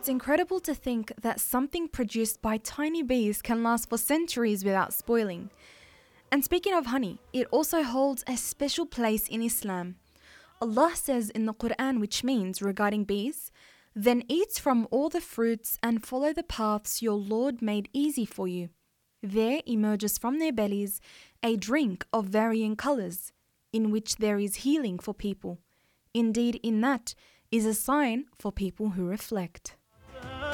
It's incredible to think that something produced by tiny bees can last for centuries without spoiling. And speaking of honey, it also holds a special place in Islam. Allah says in the Quran, which means regarding bees, "Then eat from all the fruits and follow the paths your Lord made easy for you. There emerges from their bellies a drink of varying colors, in which there is healing for people. Indeed, in that is a sign for people who reflect."